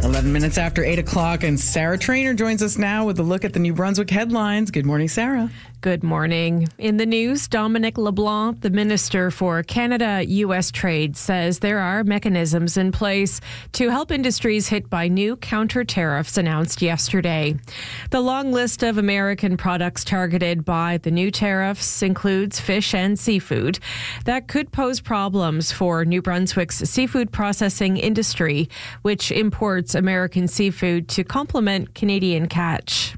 11 minutes after 8 o'clock, and Sarah Trainer joins us now with a look at the New Brunswick headlines. Good morning, Sarah. Good morning. In the news, Dominic LeBlanc, the Minister for Canada-U.S. Trade, says there are mechanisms in place to help industries hit by new counter tariffs announced yesterday. The long list of American products targeted by the new tariffs includes fish and seafood that could pose problems for New Brunswick's seafood processing industry, which imports American seafood to complement Canadian catch.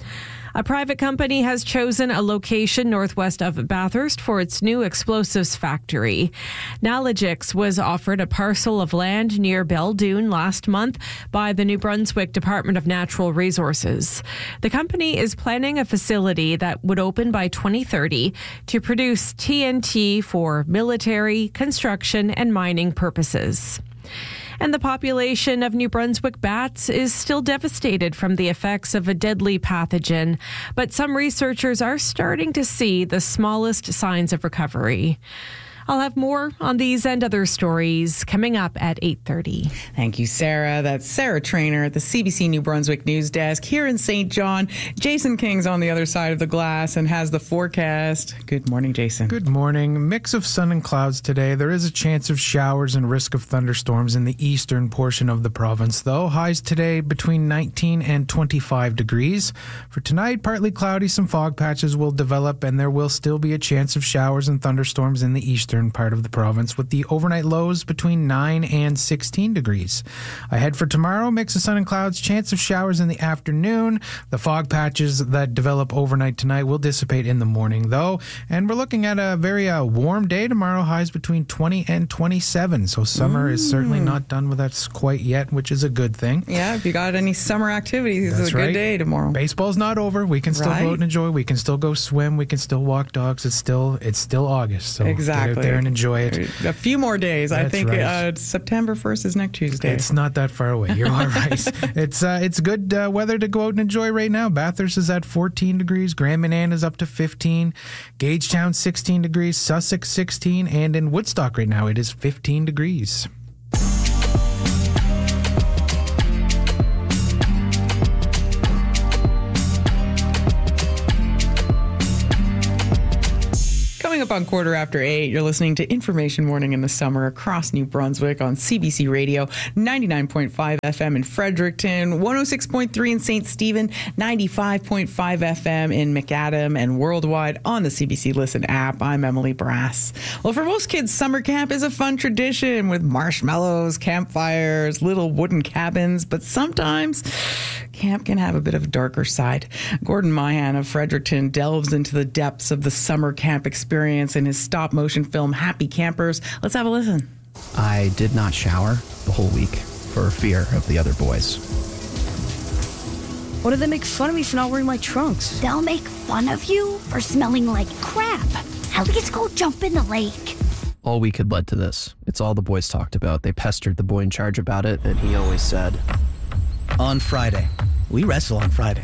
A private company has chosen a location northwest of Bathurst for its new explosives factory. Nalogix was offered a parcel of land near Beldoon last month by the New Brunswick Department of Natural Resources. The company is planning a facility that would open by 2030 to produce TNT for military, construction, and mining purposes. And the population of New Brunswick bats is still devastated from the effects of a deadly pathogen, but some researchers are starting to see the smallest signs of recovery. I'll have more on these and other stories coming up at 8:30. Thank you, Sarah. That's Sarah Trainer at the CBC New Brunswick News Desk here in St. John. Jason King's on the other side of the glass and has the forecast. Good morning, Jason. Good morning. Mix of sun and clouds today. There is a chance of showers and risk of thunderstorms in the eastern portion of the province, though. Highs today between 19 and 25 degrees. For tonight, partly cloudy, some fog patches will develop, and there will still be a chance of showers and thunderstorms in the eastern part of the province, with the overnight lows between 9 and 16 degrees. Ahead for tomorrow, mix of sun and clouds, chance of showers in the afternoon. The fog patches that develop overnight tonight will dissipate in the morning, though, and we're looking at a very warm day tomorrow, highs between 20 and 27, so summer is certainly not done with us quite yet, which is a good thing. Yeah, if you got any summer activities, it's a good day tomorrow. Baseball's not over. We can still go out and enjoy. We can still go swim. We can still walk dogs. It's still August, so exactly. Get out there and enjoy it. A few more days. That's I think right. September 1st is next Tuesday. It's not that far away. You're all right. It's good weather to go out and enjoy right now. Bathurst is at 14 degrees. Grand Manan is up to 15. Gagetown 16 degrees. Sussex 16. And in Woodstock right now it is 15 degrees. Coming up on 8:15, you're listening to Information Morning in the Summer across New Brunswick on CBC Radio, 99.5 FM in Fredericton, 106.3 in St. Stephen, 95.5 FM in McAdam, and worldwide on the CBC Listen app. I'm Emily Brass. Well, for most kids, summer camp is a fun tradition with marshmallows, campfires, little wooden cabins, but sometimes camp can have a bit of a darker side. Gordon Mahan of Fredericton delves into the depths of the summer camp experience in his stop-motion film Happy Campers. Let's have a listen. I did not shower the whole week for fear of the other boys. What do they make fun of me for not wearing my trunks? They'll make fun of you for smelling like crap. At least go jump in the lake. All week had led to this. It's all the boys talked about. They pestered the boy in charge about it, and he always said, "On Friday. We wrestle on Friday."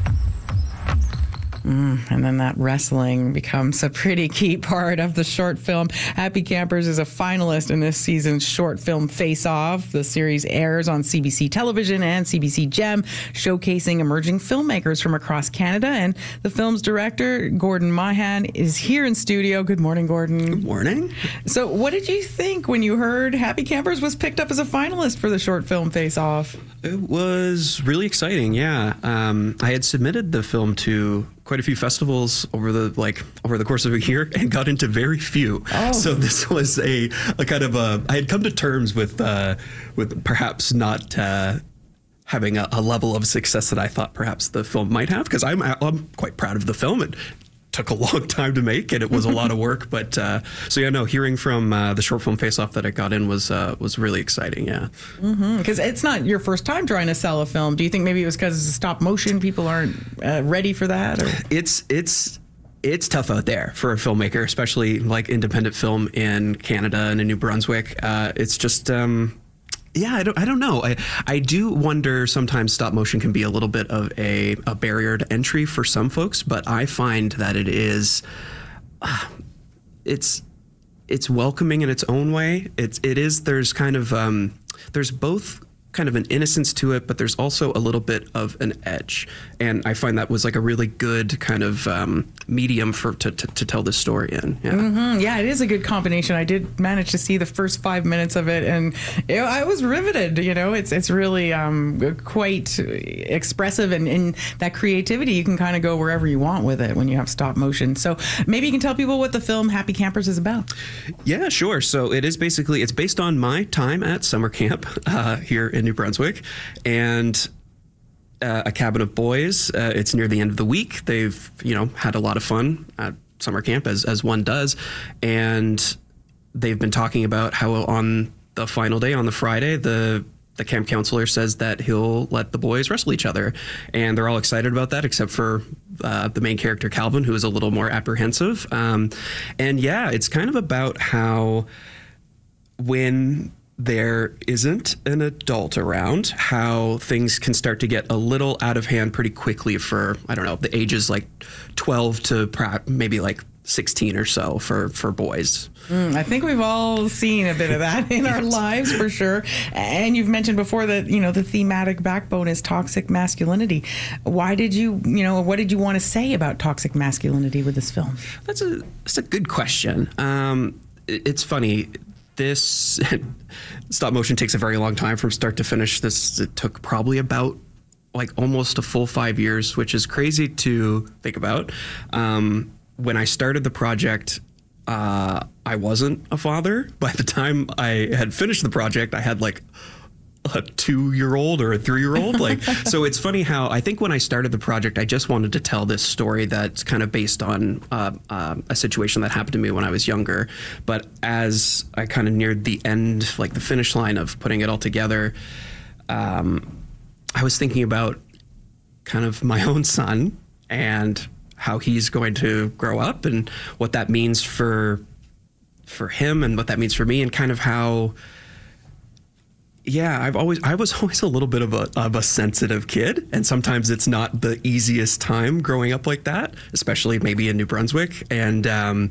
And then that wrestling becomes a pretty key part of the short film. Happy Campers is a finalist in this season's short film Face Off. The series airs on CBC Television and CBC Gem, showcasing emerging filmmakers from across Canada. And the film's director, Gordon Mahan, is here in studio. Good morning, Gordon. Good morning. So what did you think when you heard Happy Campers was picked up as a finalist for the short film Face Off? It was really exciting, yeah. I had submitted the film to quite a few festivals over the course of a year and got into very few. Oh. So this was a kind of I had come to terms with perhaps not having a level of success that I thought perhaps the film might have, because I'm quite proud of the film. It took a long time to make, and it was a lot of work. But hearing from the short film Face Off that I got in was really exciting. Yeah, because it's not your first time trying to sell a film. Do you think maybe it was because it's stop motion, people aren't ready for that? Or? It's tough out there for a filmmaker, especially like independent film in Canada and in New Brunswick. It's just. I don't know. I do wonder sometimes stop motion can be a little bit of a barrier to entry for some folks, but I find that it is, it's welcoming in its own way. There's kind of, there's both kind of an innocence to it, but there's also a little bit of an edge. And I find that was like a really good kind of medium to tell this story in. Yeah. Mm-hmm. Yeah, it is a good combination. I did manage to see the first 5 minutes of it, and I was riveted. It's really quite expressive, and in that creativity, you can kind of go wherever you want with it when you have stop motion. So maybe you can tell people what the film Happy Campers is about. Yeah, sure. So it's based on my time at summer camp here in New Brunswick, and a cabin of boys. It's near the end of the week. They've had a lot of fun at summer camp, as one does, and they've been talking about how on the final day, on the Friday, the camp counselor says that he'll let the boys wrestle each other, and they're all excited about that except for the main character Calvin, who is a little more apprehensive. And yeah, it's kind of about how when there isn't an adult around, how things can start to get a little out of hand pretty quickly for, I don't know, the ages like 12 to maybe like 16 or so for boys. I think we've all seen a bit of that in our lives, for sure. And you've mentioned before that, the thematic backbone is toxic masculinity. Why did what did you want to say about toxic masculinity with this film? That's a good question. It's funny. This stop motion takes a very long time from start to finish. It took probably about like almost a full 5 years, which is crazy to think about. When I started the project, I wasn't a father. By the time I had finished the project, I had like a 2-year-old or a 3-year-old. So it's funny how I think when I started the project, I just wanted to tell this story that's kind of based on a situation that happened to me when I was younger. But as I kind of neared the end, like the finish line of putting it all together, I was thinking about kind of my own son and how he's going to grow up and what that means for him and what that means for me, and kind of how, yeah, I was always a little bit of a sensitive kid, and sometimes it's not the easiest time growing up like that, especially maybe in New Brunswick. And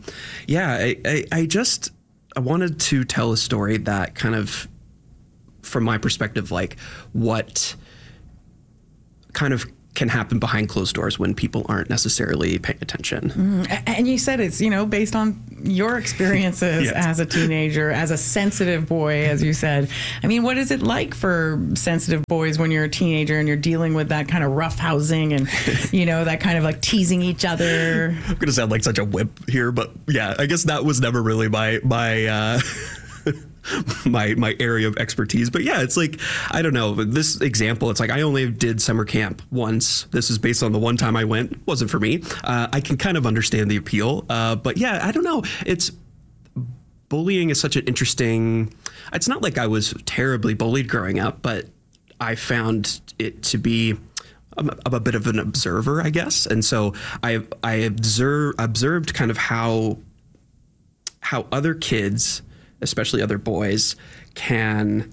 I wanted to tell a story that kind of, from my perspective, like what kind of can happen behind closed doors when people aren't necessarily paying attention. And you said it's, based on your experiences as a teenager, as a sensitive boy, as you said. I mean, what is it like for sensitive boys when you're a teenager and you're dealing with that kind of roughhousing and, that kind of like teasing each other? I'm going to sound like such a wimp here, but yeah, I guess that was never really my my area of expertise. But yeah, it's like, I don't know, this example, it's like I only did summer camp once. This is based on the one time I went. It wasn't for me. I can kind of understand the appeal. But yeah, I don't know. Bullying is such an interesting, it's not like I was terribly bullied growing up, but I found it to be a bit of an observer, I guess. And so I observed kind of how other kids, especially other boys, can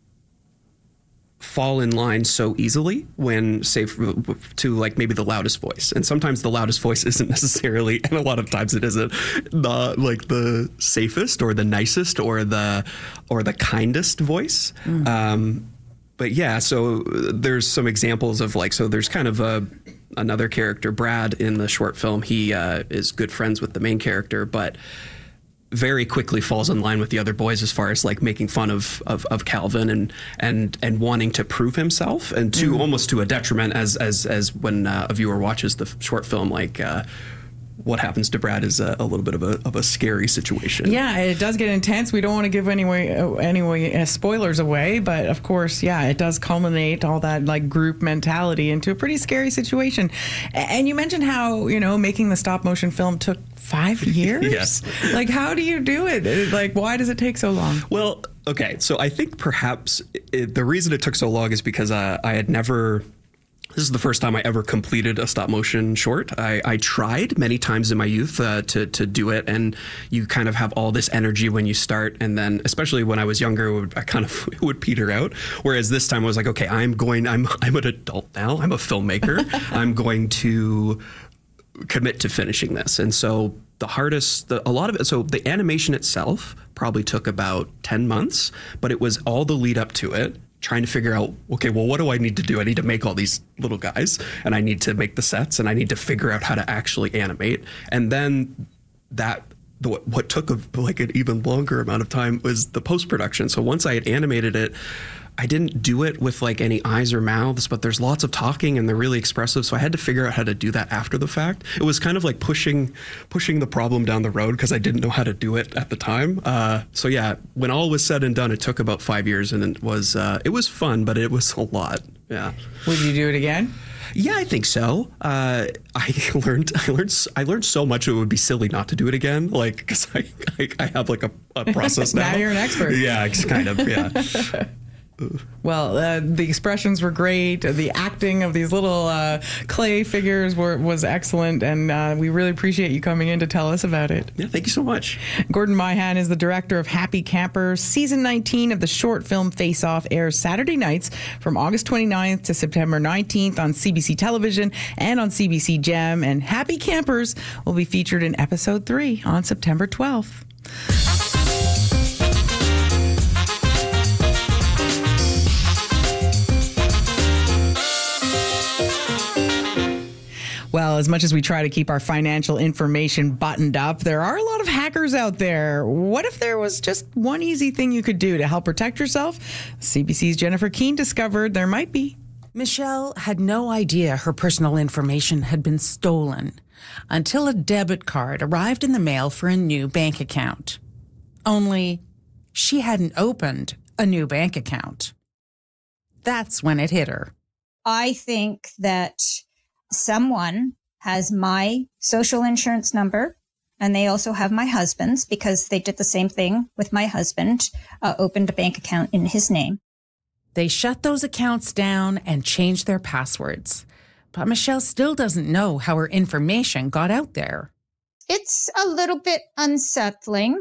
fall in line so easily when, say, to like maybe the loudest voice. And sometimes the loudest voice isn't necessarily, and a lot of times it isn't, the safest or the nicest or the kindest voice. But yeah, so there's some examples of there's kind of another character, Brad, in the short film. He is good friends with the main character, but very quickly falls in line with the other boys as far as like making fun of Calvin and wanting to prove himself, and to almost to a detriment as when a viewer watches the short film, what happens to Brad is a little bit of a scary situation. Yeah, it does get intense. We don't want to give any spoilers away, but of course, yeah, it does culminate all that like group mentality into a pretty scary situation. And you mentioned how, making the stop motion film took 5 years. Yes. Like, how do you do it? Like, why does it take so long? Well, okay, so I think perhaps the reason it took so long is because I had never. This is the first time I ever completed a stop motion short. I tried many times in my youth to do it, and you kind of have all this energy when you start, and then especially when I was younger, it would peter out. Whereas this time I was like, okay, I'm an adult now. I'm a filmmaker. I'm going to commit to finishing this. And so the animation itself probably took about 10 months, but it was all the lead up to it. trying to figure out, okay, well, what do I need to do? I need to make all these little guys, and I need to make the sets, and I need to figure out how to actually animate. And then what took an even longer amount of time was the post-production. So once I had animated it, I didn't do it with like any eyes or mouths, but there's lots of talking and they're really expressive. So I had to figure out how to do that after the fact. It was kind of like pushing the problem down the road because I didn't know how to do it at the time. So yeah, when all was said and done, it took about 5 years, and it was fun, but it was a lot. Yeah. Would you do it again? Yeah, I think so. I learned so much it would be silly not to do it again. Like, because I have like a process now. Now you're an expert. Yeah, it's kind of, yeah. Well, the expressions were great. The acting of these little clay figures was excellent, and we really appreciate you coming in to tell us about it. Yeah, thank you so much. Gordon Myhan is the director of Happy Camper. Season 19 of the short film Face Off airs Saturday nights from August 29th to September 19th on CBC Television and on CBC Gem, and Happy Campers will be featured in episode 3 on September 12th. Well, as much as we try to keep our financial information buttoned up, there are a lot of hackers out there. What if there was just one easy thing you could do to help protect yourself? CBC's Jennifer Keane discovered there might be. Michelle had no idea her personal information had been stolen until a debit card arrived in the mail for a new bank account. Only she hadn't opened a new bank account. That's when it hit her. I think that someone has my social insurance number, and they also have my husband's because they did the same thing with my husband, opened a bank account in his name. They shut those accounts down and changed their passwords. But Michelle still doesn't know how her information got out there. It's a little bit unsettling.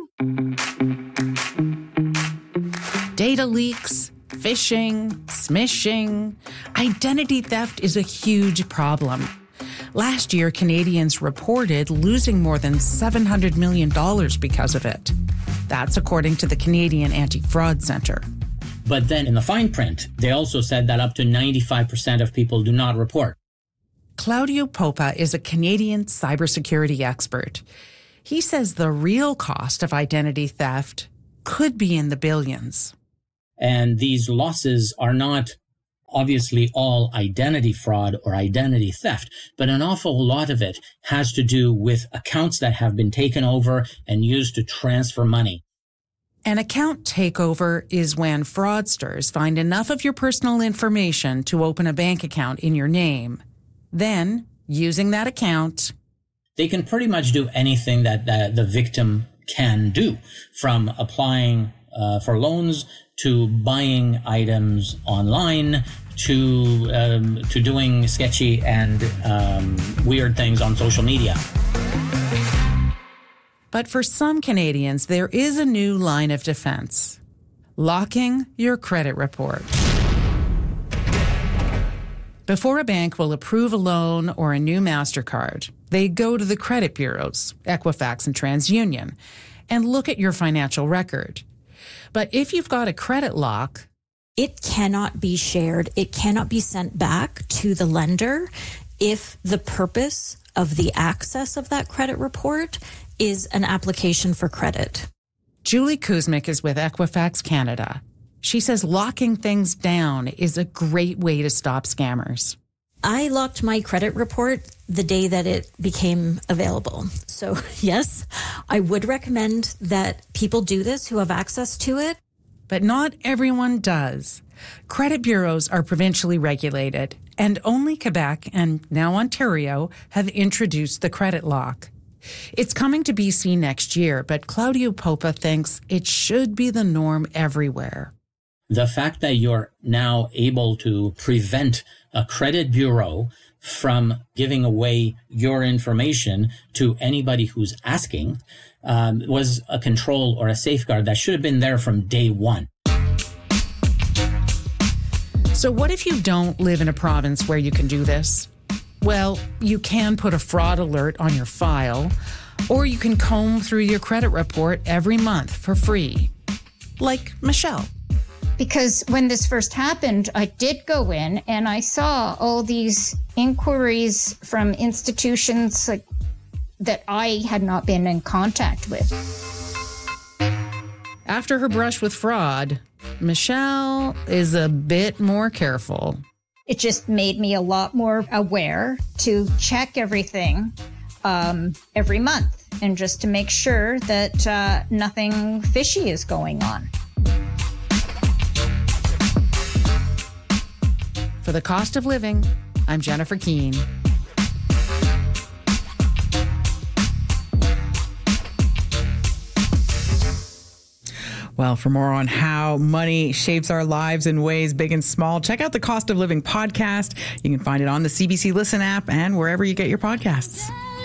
Data leaks, phishing, smishing. Identity theft is a huge problem. Last year, Canadians reported losing more than $700 million because of it. That's according to the Canadian Anti-Fraud Centre. But then in the fine print, they also said that up to 95% of people do not report. Claudio Popa is a Canadian cybersecurity expert. He says the real cost of identity theft could be in the billions. And these losses are not obviously all identity fraud or identity theft, but an awful lot of it has to do with accounts that have been taken over and used to transfer money. An account takeover is when fraudsters find enough of your personal information to open a bank account in your name. Then, using that account, they can pretty much do anything that the victim can do, from applying for loans to buying items online to doing sketchy and weird things on social media. But for some Canadians, there is a new line of defense: locking your credit report. Before a bank will approve a loan or a new MasterCard, they go to the credit bureaus, Equifax and TransUnion, and look at your financial record. But if you've got a credit lock, it cannot be shared. It cannot be sent back to the lender if the purpose of the access of that credit report is an application for credit. Julie Kuzmic is with Equifax Canada. She says locking things down is a great way to stop scammers. I locked my credit report the day that it became available. So yes, I would recommend that people do this who have access to it. But not everyone does. Credit bureaus are provincially regulated, and only Quebec and now Ontario have introduced the credit lock. It's coming to BC next year, but Claudio Popa thinks it should be the norm everywhere. The fact that you're now able to prevent a credit bureau from giving away your information to anybody who's asking was a control or a safeguard that should have been there from day one. So what if you don't live in a province where you can do this? Well, you can put a fraud alert on your file, or you can comb through your credit report every month for free. Like Michelle. Because when this first happened, I did go in and I saw all these inquiries from institutions that I had not been in contact with. After her brush with fraud, Michelle is a bit more careful. It just made me a lot more aware to check everything every month and just to make sure that nothing fishy is going on. For The Cost of Living, I'm Jennifer Keene. Well, for more on how money shapes our lives in ways big and small, check out the Cost of Living podcast. You can find it on the CBC Listen app and wherever you get your podcasts.